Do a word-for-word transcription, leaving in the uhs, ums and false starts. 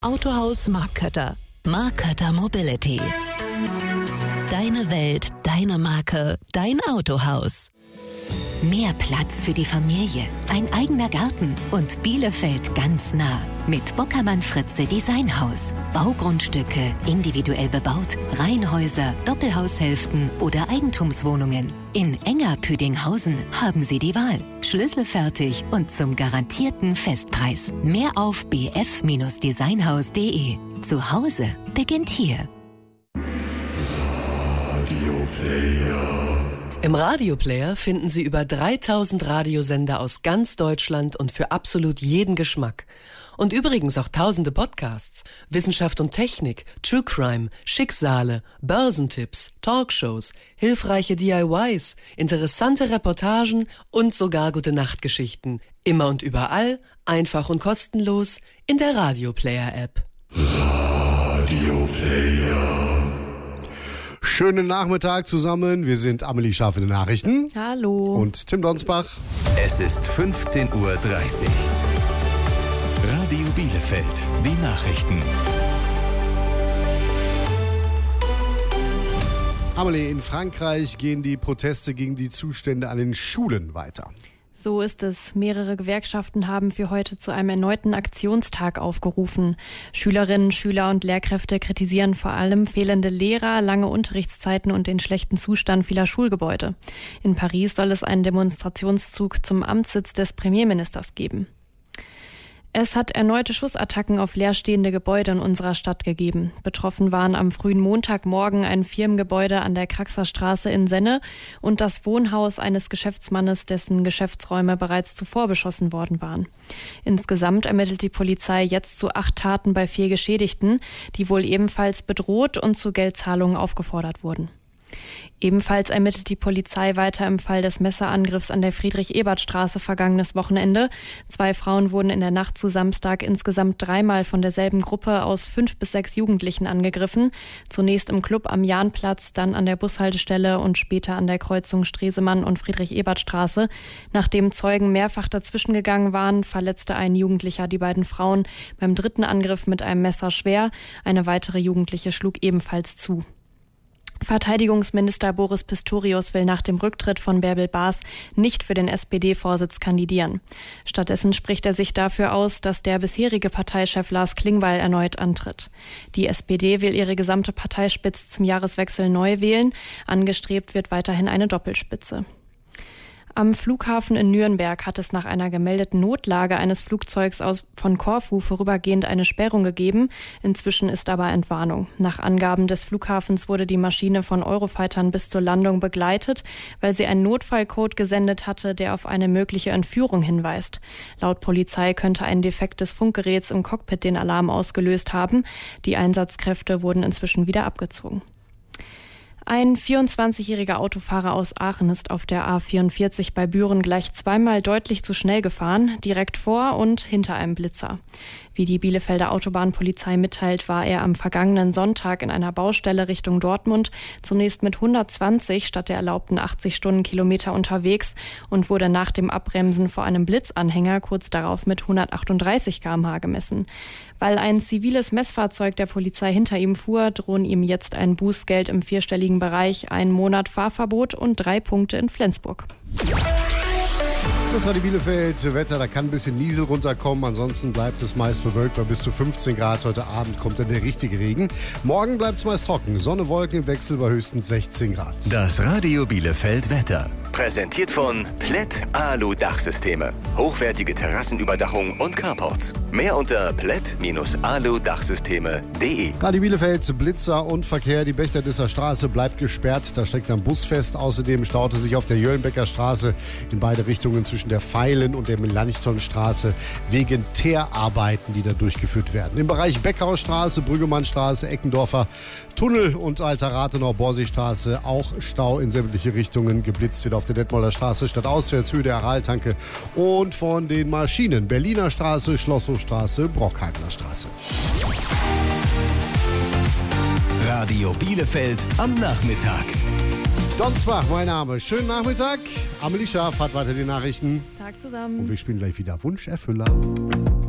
Autohaus Marktkötter. Marktkötter Mobility. Deine Welt, deine Marke, dein Autohaus. Mehr Platz für die Familie, ein eigener Garten und Bielefeld ganz nah. Mit Bockermann-Fritze Designhaus. Baugrundstücke, individuell bebaut, Reihenhäuser, Doppelhaushälften oder Eigentumswohnungen. In Enger-Püdinghausen haben Sie die Wahl. Schlüsselfertig und zum garantierten Festpreis. Mehr auf b f Designhaus punkt d e. Zu Hause beginnt hier. Im Radioplayer finden Sie über dreitausend Radiosender aus ganz Deutschland und für absolut jeden Geschmack. Und übrigens auch tausende Podcasts, Wissenschaft und Technik, True Crime, Schicksale, Börsentipps, Talkshows, hilfreiche D I Ys, interessante Reportagen und sogar Gute-Nacht-Geschichten. Immer und überall, einfach und kostenlos in der Radioplayer-App. Radioplayer. Schönen Nachmittag zusammen. Wir sind Amelie Scharf in den Nachrichten. Hallo. Und Tim Donsbach. Es ist fünfzehn Uhr dreißig. Radio Bielefeld, die Nachrichten. Amelie, in Frankreich gehen die Proteste gegen die Zustände an den Schulen weiter. So ist es. Mehrere Gewerkschaften haben für heute zu einem erneuten Aktionstag aufgerufen. Schülerinnen, Schüler und Lehrkräfte kritisieren vor allem fehlende Lehrer, lange Unterrichtszeiten und den schlechten Zustand vieler Schulgebäude. In Paris soll es einen Demonstrationszug zum Amtssitz des Premierministers geben. Es hat erneute Schussattacken auf leerstehende Gebäude in unserer Stadt gegeben. Betroffen waren am frühen Montagmorgen ein Firmengebäude an der Kraxer Straße in Senne und das Wohnhaus eines Geschäftsmannes, dessen Geschäftsräume bereits zuvor beschossen worden waren. Insgesamt ermittelt die Polizei jetzt zu acht Taten bei vier Geschädigten, die wohl ebenfalls bedroht und zu Geldzahlungen aufgefordert wurden. Ebenfalls ermittelt die Polizei weiter im Fall des Messerangriffs an der Friedrich-Ebert-Straße vergangenes Wochenende. Zwei Frauen wurden in der Nacht zu Samstag insgesamt dreimal von derselben Gruppe aus fünf bis sechs Jugendlichen angegriffen. Zunächst im Club am Jahnplatz, dann an der Bushaltestelle und später an der Kreuzung Stresemann und Friedrich-Ebert-Straße. Nachdem Zeugen mehrfach dazwischen gegangen waren, verletzte ein Jugendlicher die beiden Frauen beim dritten Angriff mit einem Messer schwer. Eine weitere Jugendliche schlug ebenfalls zu. Verteidigungsminister Boris Pistorius will nach dem Rücktritt von Bärbel Baas nicht für den S P D-Vorsitz kandidieren. Stattdessen spricht er sich dafür aus, dass der bisherige Parteichef Lars Klingbeil erneut antritt. Die S P D will ihre gesamte Parteispitze zum Jahreswechsel neu wählen. Angestrebt wird weiterhin eine Doppelspitze. Am Flughafen in Nürnberg hat es nach einer gemeldeten Notlage eines Flugzeugs aus von Korfu vorübergehend eine Sperrung gegeben. Inzwischen ist aber Entwarnung. Nach Angaben des Flughafens wurde die Maschine von Eurofightern bis zur Landung begleitet, weil sie einen Notfallcode gesendet hatte, der auf eine mögliche Entführung hinweist. Laut Polizei könnte ein Defekt des Funkgeräts im Cockpit den Alarm ausgelöst haben. Die Einsatzkräfte wurden inzwischen wieder abgezogen. Ein vierundzwanzigjähriger Autofahrer aus Aachen ist auf der A vierundvierzig bei Büren gleich zweimal deutlich zu schnell gefahren, direkt vor und hinter einem Blitzer. Wie die Bielefelder Autobahnpolizei mitteilt, war er am vergangenen Sonntag in einer Baustelle Richtung Dortmund zunächst mit hundertzwanzig statt der erlaubten achtzig Stundenkilometer unterwegs und wurde nach dem Abbremsen vor einem Blitzanhänger kurz darauf mit hundertachtunddreißig Kilometer pro Stunde gemessen. Weil ein ziviles Messfahrzeug der Polizei hinter ihm fuhr, drohen ihm jetzt ein Bußgeld im vierstelligen Bereich, einen Monat Fahrverbot und drei Punkte in Flensburg. Das war die Bielefeld. Wetter, da kann ein bisschen Niesel runterkommen. Ansonsten bleibt es meist bewölkt bei bis zu fünfzehn Grad. Heute Abend kommt dann der richtige Regen. Morgen bleibt es meist trocken. Sonne, Wolken im Wechsel bei höchstens sechzehn Grad. Das Radio Bielefeld Wetter. Präsentiert von Plätt Alu Dachsysteme. Hochwertige Terrassenüberdachung und Carports. Mehr unter plätt Alu Dachsysteme punkt de. Radio Bielefeld, Blitzer und Verkehr. Die Bechterdisser Straße bleibt gesperrt. Da steckt ein Bus fest. Außerdem staute sich auf der Jöllenbecker Straße in beide Richtungen zwischen der Pfeilen- und der Melanchthonstraße wegen Teerarbeiten, die da durchgeführt werden. Im Bereich Beckhausstraße, Brüggemannstraße, Eckendorfer Tunnel und Alter Rathenau-Borsig-Straße auch Stau in sämtliche Richtungen. Geblitzt wird auf der Detmolder Straße stadtauswärts Höhe der Araltanke und von den Maschinen Berliner Straße, Schlosshofstraße, Brockheimer Straße. Radio Bielefeld am Nachmittag. Donsbach, mein Name. Schönen Nachmittag. Amelie Scharf hat weiter die Nachrichten. Tag zusammen. Und wir spielen gleich wieder Wunscherfüller.